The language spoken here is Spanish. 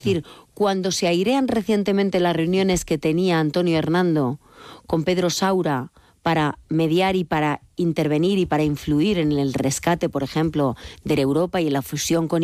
Es decir, cuando se airean recientemente las reuniones que tenía Antonio Hernando con Pedro Saura para mediar y para intervenir y para influir en el rescate, por ejemplo, de Europa y en la fusión con